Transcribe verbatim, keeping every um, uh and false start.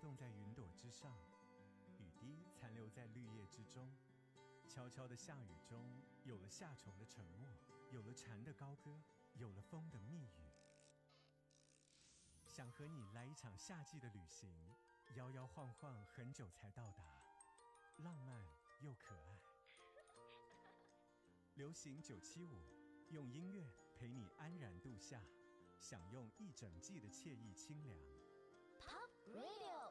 动在云朵之上，雨滴残留在绿叶之中。悄悄的下雨中，有了夏虫的沉默，有了蝉的高歌，有了风的密语。想和你来一场夏季的旅行，摇摇晃晃很久才到达，浪漫又可爱。流行九七五，用音乐陪你安然度夏，享用一整季的惬意清凉。 Pop Radio。